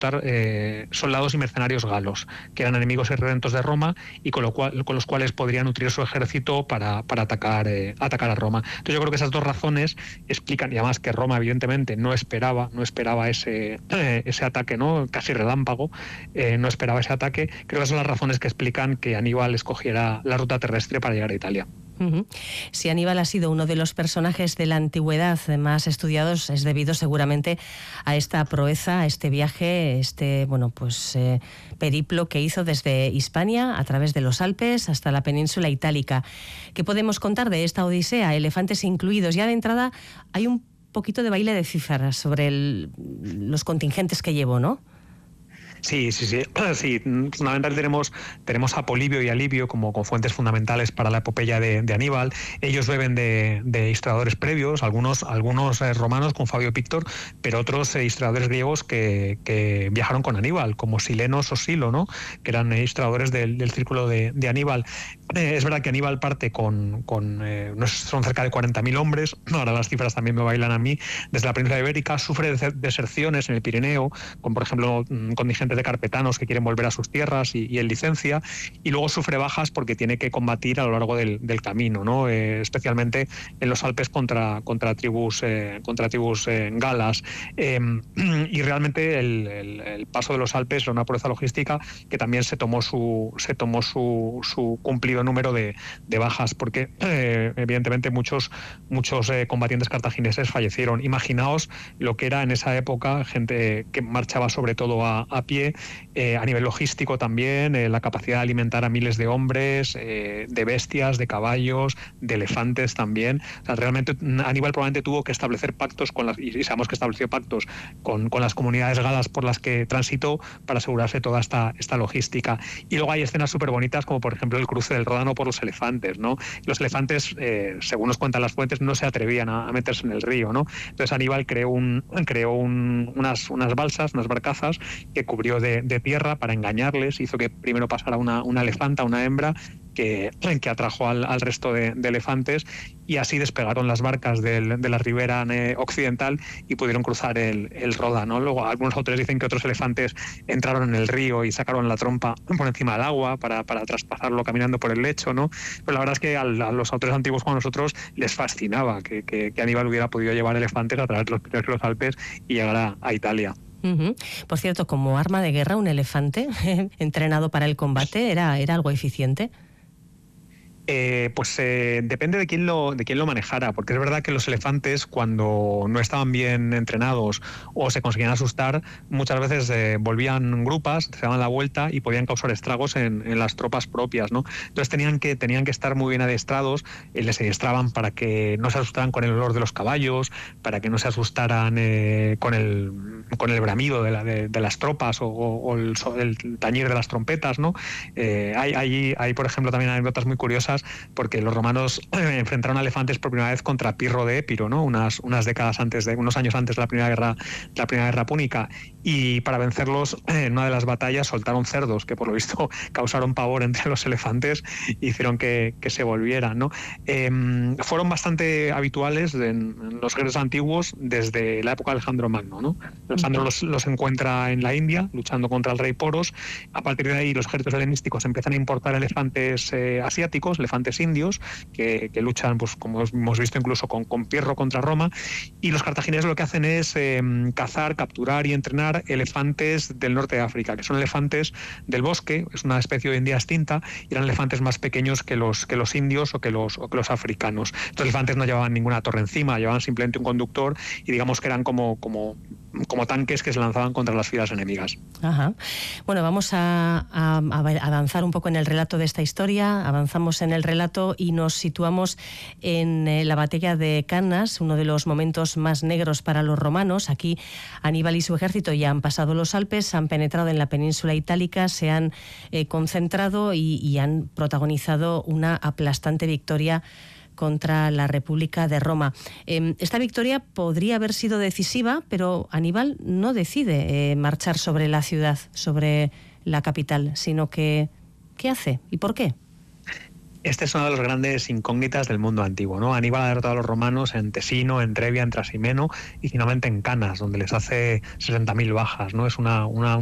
soldados y mercenarios galos, que eran enemigos irredentos de Roma y con los cuales podría nutrir su ejército para atacar a Roma. Entonces yo creo que esas dos razones explican, y además que Roma evidentemente no esperaba ese ataque, ¿no? Casi relámpago, no esperaba ese ataque. Creo que son las razones que explican que Aníbal escogiera la ruta terrestre para llegar a Italia. Si Aníbal ha sido uno de los personajes de la antigüedad más estudiados, es debido seguramente a esta proeza, a este viaje, periplo que hizo desde Hispania a través de los Alpes hasta la península itálica. ¿Qué podemos contar de esta odisea? Elefantes incluidos. Ya de entrada hay un poquito de baile de cifras sobre los contingentes que llevó, ¿no? Sí. Fundamentalmente tenemos a Polibio y a Livio como fuentes fundamentales para la epopeya de Aníbal. Ellos beben de historiadores previos, algunos romanos con Fabio Pictor, pero otros historiadores griegos que viajaron con Aníbal, como Silenos o Silo, ¿no? Que eran historiadores del círculo de Aníbal. Es verdad que Aníbal parte con son cerca de 40.000 hombres, ahora las cifras también me bailan a mí, desde la península ibérica. Sufre deserciones en el Pirineo, con por ejemplo contingentes de carpetanos que quieren volver a sus tierras y en licencia, y luego sufre bajas porque tiene que combatir a lo largo del camino, ¿no? Especialmente en los Alpes contra tribus galas, y realmente el paso de los Alpes era una proeza logística que también se tomó su cumplido número de bajas, porque evidentemente muchos combatientes cartagineses fallecieron. Imaginaos lo que era en esa época gente que marchaba sobre todo a pie, a nivel logístico también, la capacidad de alimentar a miles de hombres, de bestias, de caballos, de elefantes también. O sea, realmente Aníbal probablemente tuvo que establecer pactos y sabemos que estableció pactos con las comunidades galas por las que transitó para asegurarse toda esta logística. Y luego hay escenas súper bonitas, como por ejemplo el cruce del Ródano por los elefantes, ¿no? Los elefantes, según nos cuentan las fuentes, no se atrevían a meterse en el río, ¿no? Entonces Aníbal creó unas balsas, unas barcazas que cubrió de tierra para engañarles. Hizo que primero pasara una elefanta, una hembra, que atrajo al resto de elefantes, y así despegaron las barcas de la ribera occidental y pudieron cruzar el Ródano. Luego algunos autores dicen que otros elefantes entraron en el río y sacaron la trompa por encima del agua para traspasarlo caminando por el lecho, ¿no? Pero la verdad es que a los autores antiguos como nosotros les fascinaba que Aníbal hubiera podido llevar elefantes a través de los Alpes y llegar a Italia. Por cierto, como arma de guerra, un elefante entrenado para el combate, ¿era algo eficiente? Depende de quién lo manejara, porque es verdad que los elefantes, cuando no estaban bien entrenados o se conseguían asustar, muchas veces volvían grupas, se daban la vuelta y podían causar estragos en las tropas propias, ¿no? Entonces tenían que estar muy bien adiestrados, les adiestraban para que no se asustaran con el olor de los caballos, para que no se asustaran con el bramido de las tropas o el tañir de las trompetas, ¿no? Hay, por ejemplo, también anécdotas muy curiosas, porque los romanos enfrentaron a elefantes por primera vez contra Pirro de Épiro, ¿no? unos años antes de la primera guerra púnica, y para vencerlos en una de las batallas soltaron cerdos que por lo visto causaron pavor entre los elefantes y hicieron que se volvieran, ¿no? Fueron bastante habituales en los ejércitos antiguos desde la época de Alejandro Magno, ¿no? Alejandro los encuentra en la India luchando contra el rey Poros. A partir de ahí los ejércitos helenísticos empiezan a importar elefantes asiáticos, elefantes indios, que luchan, pues como hemos visto, incluso con Pirro contra Roma, y los cartagineses lo que hacen es cazar, capturar y entrenar elefantes del norte de África, que son elefantes del bosque, es una especie hoy en día extinta, y eran elefantes más pequeños que los indios o que los africanos. Estos elefantes no llevaban ninguna torre encima, llevaban simplemente un conductor, y digamos que eran como tanques que se lanzaban contra las filas enemigas. Ajá. Bueno, vamos a avanzar un poco en el relato de esta historia. Avanzamos en el relato y nos situamos en la batalla de Cannas, uno de los momentos más negros para los romanos. Aquí Aníbal y su ejército ya han pasado los Alpes, han penetrado en la península itálica, se han concentrado y han protagonizado una aplastante victoria contra la República de Roma. Esta victoria podría haber sido decisiva, pero Aníbal no decide marchar sobre la ciudad, sobre la capital, sino que ¿qué hace y por qué? Este es una de las grandes incógnitas del mundo antiguo, ¿no? Aníbal ha derrotado a los romanos en Tesino, en Trebia, en Trasimeno y finalmente en Canas, donde les hace 60.000 bajas, ¿no? Es una